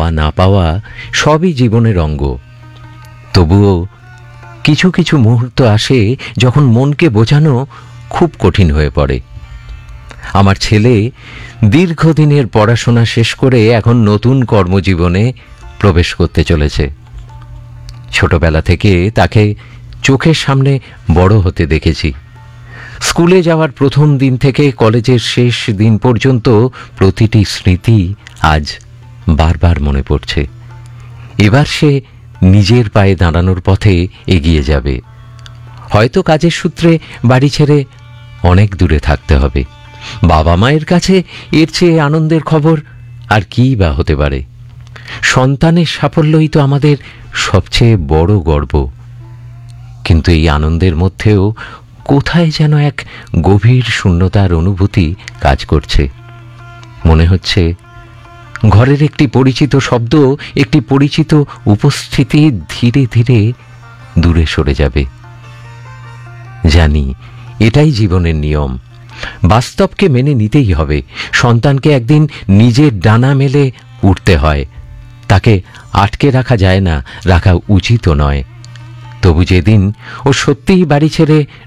পাওয়া না পাওয়া সবই জীবনের অঙ্গ। তবুও কিছু কিছু মুহূর্ত আসে যখন মনকে বোঝানো খুব কঠিন হয়ে পড়ে। আমার ছেলে দীর্ঘদিনের পড়াশোনা শেষ করে এখন নতুন কর্মজীবনে প্রবেশ করতে চলেছে। ছোটবেলা থেকে তাকে চোখের সামনে বড় হতে দেখেছি। স্কুলে যাওয়ার প্রথম দিন থেকে কলেজের শেষ দিন পর্যন্ত প্রতিটি স্মৃতি আজ বারবার মনে পড়ছে। এবার সে নিজের পায়ে দাঁড়ানোর পথে এগিয়ে যাবে। হয়তো কাজের সূত্রে বাড়ি ছেড়ে অনেক দূরে থাকতে হবে। বাবা মায়ের কাছে এর চেয়ে আনন্দের খবর আর কী বা হতে পারে। সন্তানের সাফল্যই তো আমাদের সবচেয়ে বড় গর্ব। কিন্তু এই আনন্দের মধ্যেও কোথায় যেন এক গভীর শূন্যতার অনুভূতি কাজ করছে। মনে হচ্ছে ঘরের একটি পরিচিত শব্দ, একটি পরিচিত উপস্থিতি ধীরে ধীরে দূরে সরে যাবে। জানি এটাই জীবনের নিয়ম। বাস্তবকে মেনে নিতেই হবে। সন্তানকে একদিন নিজের ডানা মেলে উঠতে হয়। তাকে আটকে রাখা যায় না, রাখা উচিতও নয়। তবু যেদিন ও সত্যিই বাড়ি ছেড়ে